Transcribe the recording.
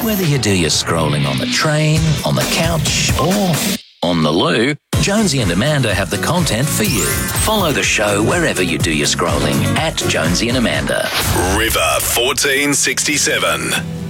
Whether you do your scrolling on the train, on the couch, or on the loo, Jonesy and Amanda have the content for you. Follow the show wherever you do your scrolling at Jonesy and Amanda. River 1467.